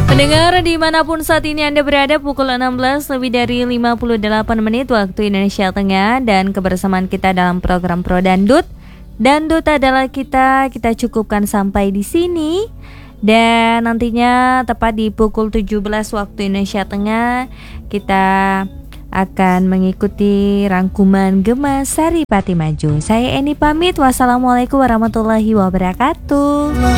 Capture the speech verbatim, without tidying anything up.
Pendengar dimanapun saat ini Anda berada, pukul enam belas lebih dari lima puluh delapan menit waktu Indonesia Tengah, dan kebersamaan kita dalam program Pro Dandut. Dandut adalah kita, kita cukupkan sampai di sini. Dan nantinya tepat di pukul tujuh belas waktu Indonesia Tengah kita akan mengikuti rangkuman Gema Saripati Maju. Saya Eni pamit. Wassalamualaikum warahmatullahi wabarakatuh.